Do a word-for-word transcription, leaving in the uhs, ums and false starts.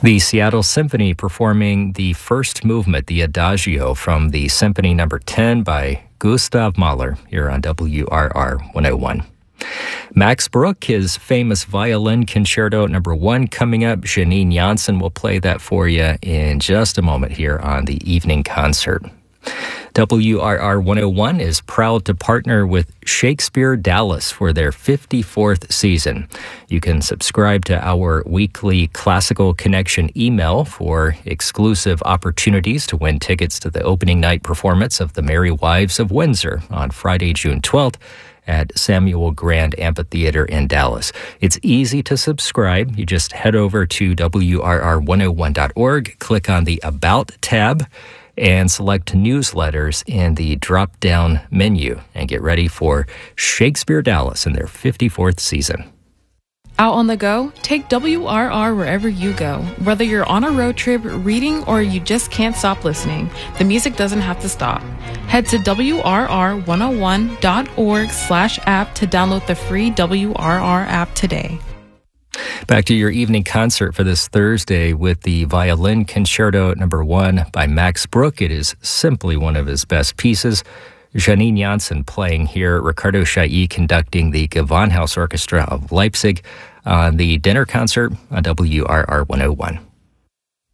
The Seattle Symphony performing the first movement, the Adagio, from the Symphony Number ten by Gustav Mahler here on W R R one oh one. Max Bruch, his famous violin concerto number one coming up. Janine Jansen will play that for you in just a moment here on the evening concert. W R R one oh one is proud to partner with Shakespeare Dallas for their fifty-fourth season. You can subscribe to our weekly Classical Connection email for exclusive opportunities to win tickets to the opening night performance of The Merry Wives of Windsor on Friday, June twelfth. At Samuel Grand Amphitheater in Dallas. It's easy to subscribe. You just head over to W R R one oh one dot org, click on the About tab, and select Newsletters in the drop-down menu, and get ready for Shakespeare Dallas in their fifty-fourth season. Out on the go? Take W R R wherever you go. Whether you're on a road trip, reading, or you just can't stop listening, the music doesn't have to stop. Head to W R R one oh one dot org slash app to download the free W R R app today. Back to your evening concert for this Thursday with the Violin Concerto number one by Max Bruch. It is simply one of his best pieces. Janine Jansen playing here, Ricardo Chailly conducting the Gewandhaus Orchestra of Leipzig on the dinner concert on W R R one oh one.